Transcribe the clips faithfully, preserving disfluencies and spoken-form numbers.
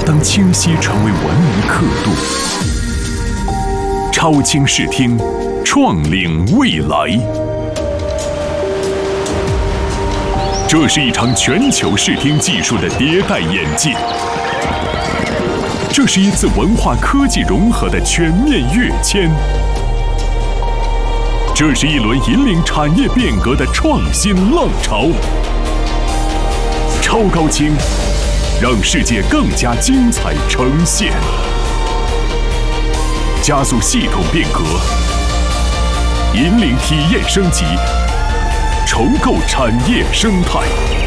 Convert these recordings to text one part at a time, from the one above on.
当清晰成为文明刻度。超清视听，创领未来。这是一场全球视听技术的迭代演进，这是一次文化科技融合的全面跃迁，这是一轮引领产业变革的创新浪潮。超高清，让世界更加精彩呈现，加速系统变革，引领体验升级，重构产业生态。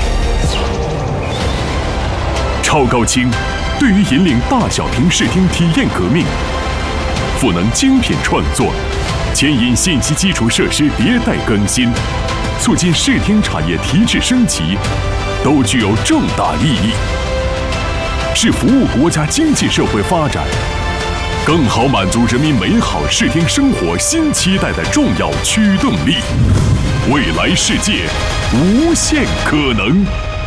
超高清对于引领大小屏视听体验革命，赋能精品创作，牵引信息基础设施迭代更新，促进视听产业提质升级，都具有重大意义，是服务国家经济社会发展，更好满足人民美好视听生活新期待的重要驱动力。未来世界，无限可能。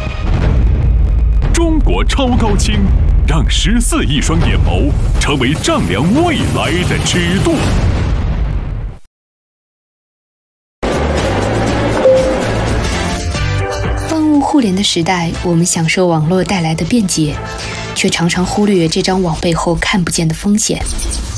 中国超高清，让十四亿双眼眸成为丈量未来的尺度。 万物互联的时代，我们享受网络带来的便捷，却常常忽略这张网背后看不见的风险。